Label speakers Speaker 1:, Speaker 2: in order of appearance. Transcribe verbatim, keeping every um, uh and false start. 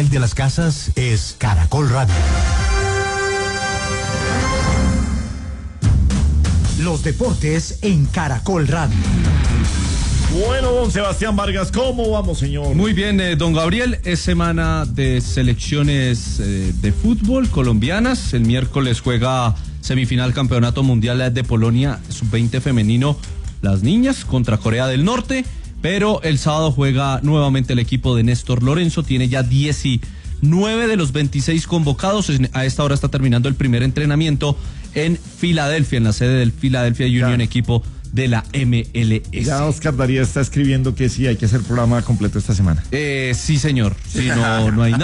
Speaker 1: fiel de las casas es Caracol Radio. Los deportes en Caracol Radio.
Speaker 2: Bueno, don Sebastián Vargas, ¿cómo vamos, señor?
Speaker 3: Muy bien, eh, don Gabriel, es semana de selecciones eh, de fútbol colombianas. El miércoles juega semifinal Campeonato Mundial de Polonia sub veinte femenino, las niñas contra Corea del Norte, pero el sábado juega nuevamente el equipo de Néstor Lorenzo, tiene ya diecinueve de los veintiséis convocados. A esta hora está terminando el primer entrenamiento en Filadelfia, en la sede del Philadelphia Union, ya. Equipo de la M L S.
Speaker 2: Ya Oscar Darío está escribiendo que sí hay que hacer programa completo esta semana.
Speaker 3: Eh, sí, señor. Sí, no, no hay nada.